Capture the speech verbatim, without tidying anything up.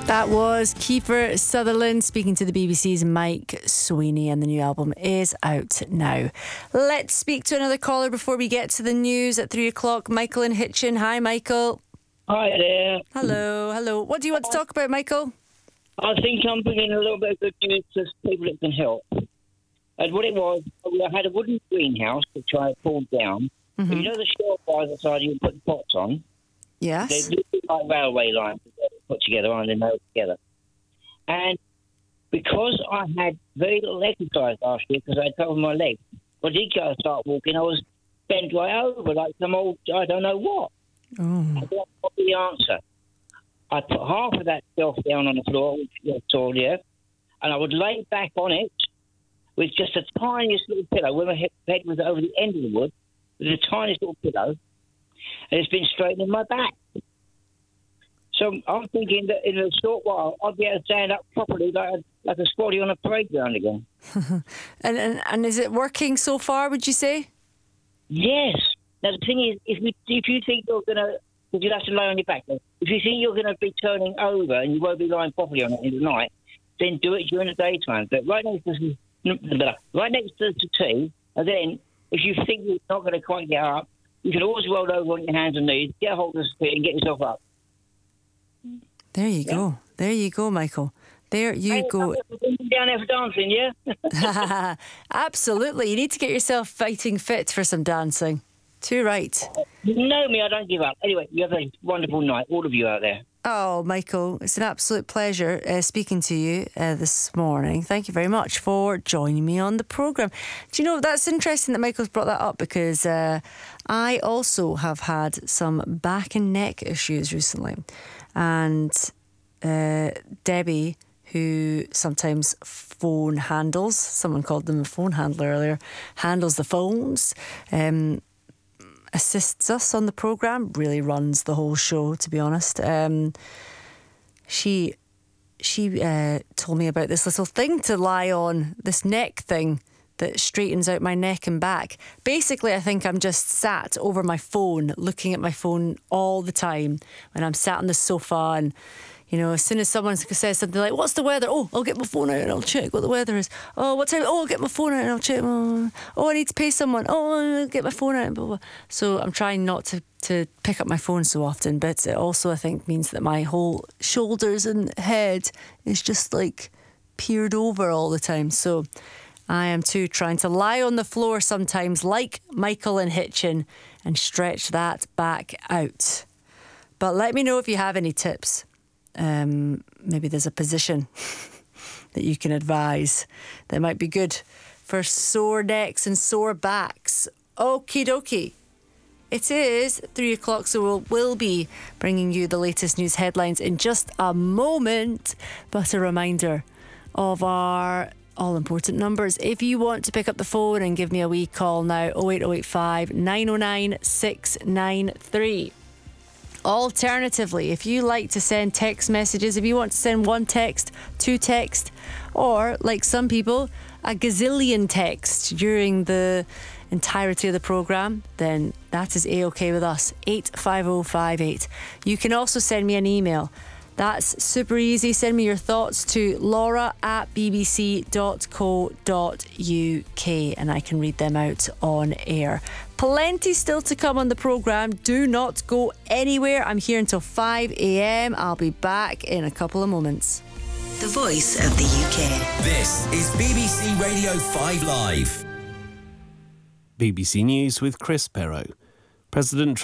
That was Kiefer Sutherland speaking to the B B C's Mike Sweeney, and the new album is out now. Let's speak to another caller before we get to the news at three o'clock. Michael in Hitchin. Hi, Michael. Hi there. Hello, hello. What do you want to talk about, Michael? I think I'm bringing a little bit of good news to people that can help. And what it was, I had a wooden greenhouse which I pulled down. Mm-hmm. You know the shelf by the side you put the pots on? Yes. They're like railway lines put together on and nailed together. And because I had very little exercise last year because I had covered my legs, when I did go and start walking, I was bent right over like some old, I don't know what. Oh. I don't know what the answer. I put half of that shelf down on the floor, which you saw there, and I would lay back on it with just the tiniest little pillow. When my head was over the end of the wood, with the tiniest little pillow, and it's been straightening my back. So I'm thinking that in a short while I'll be able to stand up properly like a, like a squatty on a parade ground again. and, and and is it working so far, would you say? Yes. Now the thing is, if you if you think you're going to, because you'll have to lay on your back, if you think you're going to be turning over and you won't be lying properly on it in the night, then do it during the daytime. But right next to right next to the tea, and then if you think you're not going to quite get up, you can always roll over on your hands and knees, get a hold of the seat and get yourself up. There you yeah. go. There you go, Michael. There you hey, go. Down there for dancing, yeah? Absolutely. You need to get yourself fighting fit for some dancing. Too right. You know me, I don't give up. Anyway, you have a wonderful night, all of you out there. Oh, Michael, it's an absolute pleasure uh, speaking to you uh, this morning. Thank you very much for joining me on the programme. Do you know, that's interesting that Michael's brought that up because uh, I also have had some back and neck issues recently. And uh, Debbie, who sometimes phone handles, someone called them a phone handler earlier, handles the phones, um, assists us on the programme, really runs the whole show, to be honest. Um, she she uh, told me about this little thing to lie on, this neck thing that straightens out my neck and back. Basically, I think I'm just sat over my phone, looking at my phone all the time when I'm sat on the sofa. And, you know, as soon as someone says something like, what's the weather? Oh, I'll get my phone out and I'll check what the weather is. Oh, what time? Oh, I'll get my phone out and I'll check. Oh, I need to pay someone. Oh, I'll get my phone out. And blah, blah. So I'm trying not to, to pick up my phone so often. But it also, I think, means that my whole shoulders and head is just like peered over all the time. So I am too trying to lie on the floor sometimes like Michael in Hitchin and stretch that back out. But let me know if you have any tips. Um, maybe there's a position that you can advise that might be good for sore necks and sore backs. Okie dokie. It is three o'clock, so we'll, we'll be bringing you the latest news headlines in just a moment. But a reminder of our all-important numbers. If you want to pick up the phone and give me a wee call now, oh eight oh eight five, nine oh nine, six nine three. Alternatively, if you like to send text messages, if you want to send one text, two text, or, like some people, a gazillion text during the entirety of the programme, then that is A-OK with us, eight five oh five eight. You can also send me an email. That's super easy. Send me your thoughts to laura at bbc dot co dot uk and I can read them out on air. Plenty still to come on the programme. Do not go anywhere. I'm here until five a.m. I'll be back in a couple of moments. The voice of the U K. This is B B C Radio five Live. B B C News with Chris Perrow. President